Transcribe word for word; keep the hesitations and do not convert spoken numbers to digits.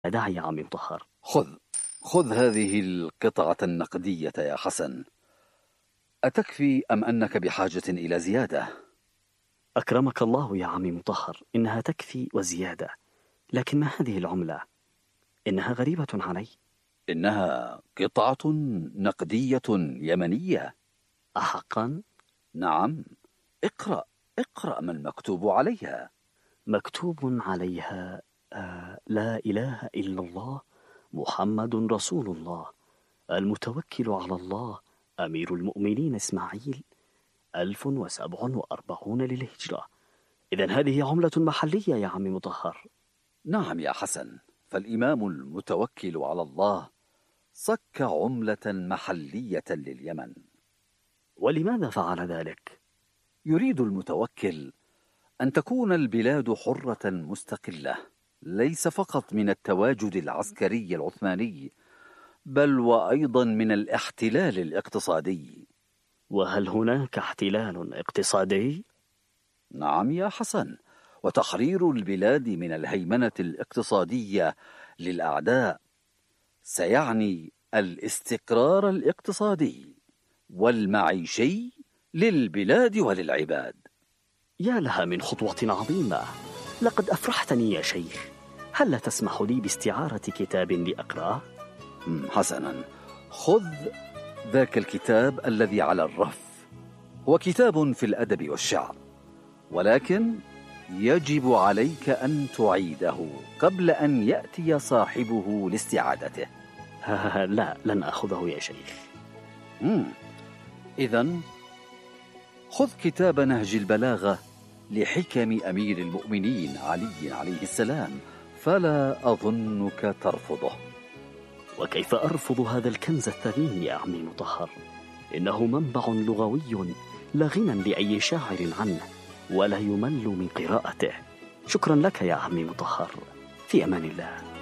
داعي يا عمي مطهر. خذ خذ هذه القطعة النقدية يا حسن. أتكفي أم أنك بحاجة إلى زيادة؟ أكرمك الله يا عمي مطهر، إنها تكفي وزيادة، لكن ما هذه العملة؟ إنها غريبة علي. إنها قطعة نقدية يمنية. أحقا؟ نعم، اقرأ اقرأ ما المكتوب عليها. مكتوب عليها آه لا إله إلا الله محمد رسول الله المتوكل على الله أمير المؤمنين إسماعيل ألف وسبع وأربعون للهجرة. إذن هذه عملة محلية يا عمي مطهر. نعم يا حسن، فالإمام المتوكل على الله صك عملة محلية لليمن. ولماذا فعل ذلك؟ يريد المتوكل أن تكون البلاد حرة مستقلة، ليس فقط من التواجد العسكري العثماني، بل وأيضا من الاحتلال الاقتصادي. وهل هناك احتلال اقتصادي؟ نعم يا حسن، وتحرير البلاد من الهيمنة الاقتصادية للأعداء سيعني الاستقرار الاقتصادي والمعيشي للبلاد وللعباد. يا لها من خطوة عظيمة، لقد أفرحتني يا شيخ. هل لا تسمح لي باستعارة كتاب لأقرأه؟ حسنا، خذ ذاك الكتاب الذي على الرف، هو كتاب في الأدب والشعر، ولكن يجب عليك أن تعيده قبل أن يأتي صاحبه لاستعادته. لا، لن أخذه يا شيخ. إذن خذ كتاب نهج البلاغة لحكم أمير المؤمنين علي عليه السلام، فلا أظنك ترفضه. وكيف أرفض هذا الكنز الثمين يا عمي مطهر؟ إنه منبع لغوي لا غنى لأي شاعر عنه، ولا يمل من قراءته. شكرا لك يا عمي مطهر، في أمان الله.